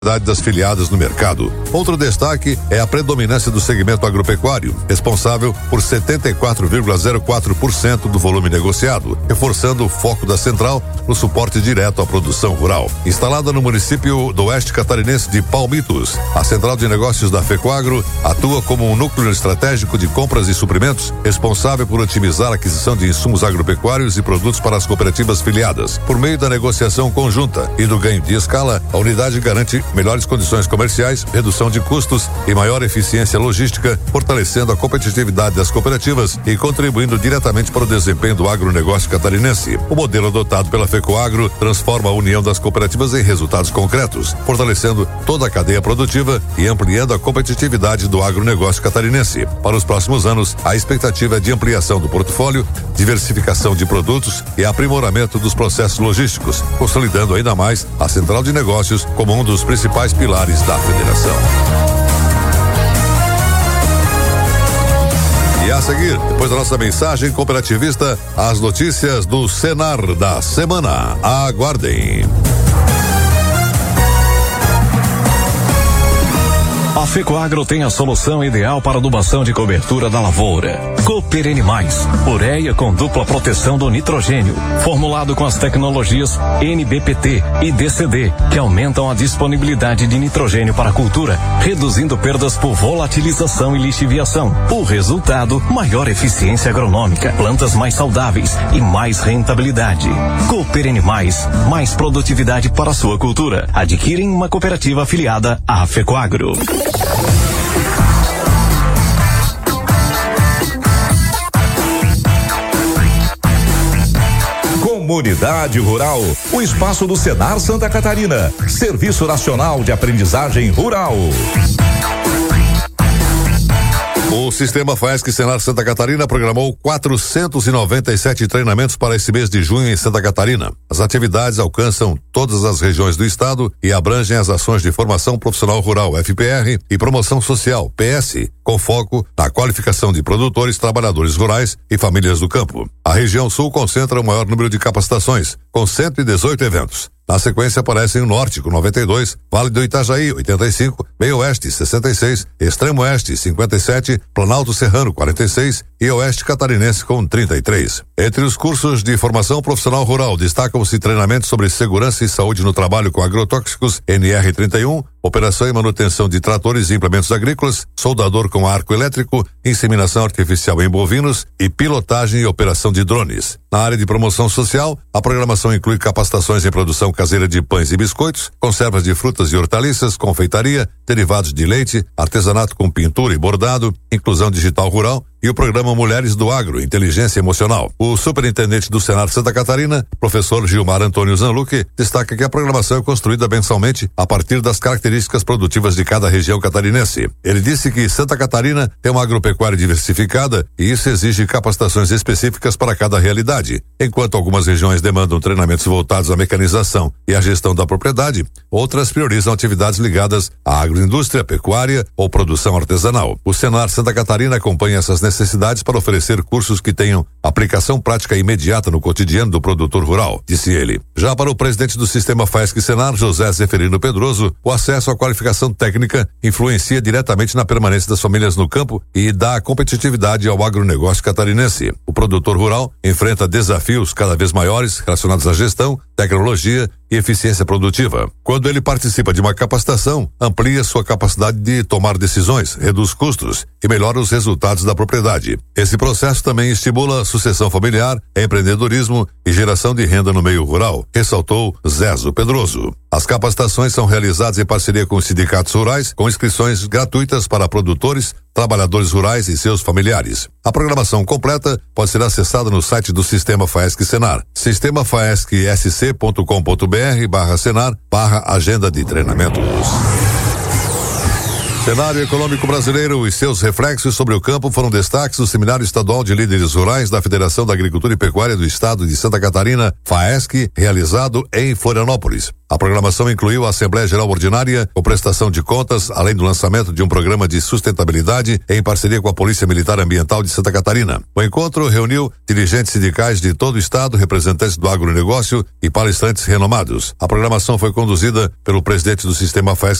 das filiadas no mercado. Outro destaque é a predominância do segmento agropecuário, responsável por 74,04% do volume negociado, reforçando o foco da central no suporte direto à produção rural. Instalada no município do oeste catarinense de Palmitos, a central de negócios da FECOAGRO atua como um núcleo estratégico de compras e suprimentos, responsável por otimizar a aquisição de insumos agropecuários e produtos para as cooperativas filiadas. Por meio da negociação conjunta e do ganho de escala, a unidade garante melhores condições comerciais, redução de custos e maior eficiência logística, fortalecendo a competitividade das cooperativas e contribuindo diretamente para o desempenho do agronegócio catarinense. O modelo adotado pela FECOAGRO transforma a união das cooperativas em resultados concretos, fortalecendo toda a cadeia produtiva e ampliando a competitividade do agronegócio catarinense. Para os próximos anos, a expectativa é de ampliação do portfólio, diversificação de produtos e aprimoramento dos processos logísticos, consolidando ainda mais a central de negócios como um dos principais pilares da federação. E a seguir, depois da nossa mensagem cooperativista, as notícias do Senar da semana. Aguardem. A FECOAGRO tem a solução ideal para adubação de cobertura da lavoura. Cooper N+, ureia com dupla proteção do nitrogênio, formulado com as tecnologias NBPT e DCD, que aumentam a disponibilidade de nitrogênio para a cultura, reduzindo perdas por volatilização e lixiviação. O resultado, maior eficiência agronômica, plantas mais saudáveis e mais rentabilidade. Cooper N+, mais produtividade para a sua cultura. Adquire em uma cooperativa afiliada à FECOAGRO. Comunidade Rural, o espaço do Senar Santa Catarina, Serviço Nacional de Aprendizagem Rural. O Sistema FAESC Senar Santa Catarina programou 497 treinamentos para esse mês de junho em Santa Catarina. As atividades alcançam todas as regiões do estado e abrangem as ações de formação profissional rural, FPR, e promoção social, PS, com foco na qualificação de produtores, trabalhadores rurais e famílias do campo. A região sul concentra o maior número de capacitações, com 118 eventos. Na sequência aparecem o Norte com 92, Vale do Itajaí 85, Meio Oeste 66, Extremo Oeste 57, Planalto Serrano 46 e Oeste Catarinense com 33. Entre os cursos de formação profissional rural destacam-se treinamentos sobre segurança e saúde no trabalho com agrotóxicos NR31, operação e manutenção de tratores e implementos agrícolas, soldador com arco elétrico, inseminação artificial em bovinos e pilotagem e operação de drones. Na área de promoção social, a programação inclui capacitações em produção caseira de pães e biscoitos, conservas de frutas e hortaliças, confeitaria, derivados de leite, artesanato com pintura e bordado, inclusão digital rural e o programa Mulheres do Agro, Inteligência Emocional. O superintendente do Senar Santa Catarina, professor Gilmar Antônio Zanluque, destaca que a programação é construída mensalmente a partir das características produtivas de cada região catarinense. Ele disse que Santa Catarina tem uma agropecuária diversificada e isso exige capacitações específicas para cada realidade. Enquanto algumas regiões demandam treinamentos voltados à mecanização e à gestão da propriedade, outras priorizam atividades ligadas à agroindústria, pecuária ou produção artesanal. O Senar Santa Catarina acompanha essas necessidades para oferecer cursos que tenham aplicação prática imediata no cotidiano do produtor rural, disse ele. Já para o presidente do Sistema FAESC Senar, José Zeferino Pedroso, o acesso à qualificação técnica influencia diretamente na permanência das famílias no campo e dá competitividade ao agronegócio catarinense. O produtor rural enfrenta desafios cada vez maiores relacionados à gestão, tecnologia e eficiência produtiva. Quando ele participa de uma capacitação, amplia sua capacidade de tomar decisões, reduz custos e melhora os resultados da propriedade. Esse processo também estimula a sucessão familiar, empreendedorismo e geração de renda no meio rural, ressaltou Zezo Pedroso. As capacitações são realizadas em parceria com os sindicatos rurais, com inscrições gratuitas para produtores, trabalhadores rurais e seus familiares. A programação completa pode ser acessada no site do Sistema FAESC Senar, sistemafaescsc.com.br/Senar/agenda de treinamentos. Cenário econômico brasileiro e seus reflexos sobre o campo foram destaques do Seminário Estadual de Líderes Rurais da Federação da Agricultura e Pecuária do Estado de Santa Catarina, FAESC, realizado em Florianópolis. A programação incluiu a Assembleia Geral Ordinária, com prestação de contas, além do lançamento de um programa de sustentabilidade em parceria com a Polícia Militar Ambiental de Santa Catarina. O encontro reuniu dirigentes sindicais de todo o estado, representantes do agronegócio e palestrantes renomados. A programação foi conduzida pelo presidente do Sistema FAESC